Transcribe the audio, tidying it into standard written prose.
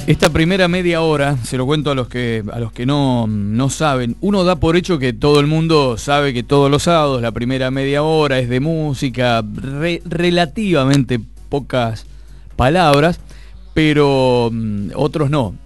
Esta primera media hora, se lo cuento a los que no saben, uno da por hecho que todo el mundo sabe que todos los sábados la primera media hora es de música, relativamente pocas palabras, pero otros no.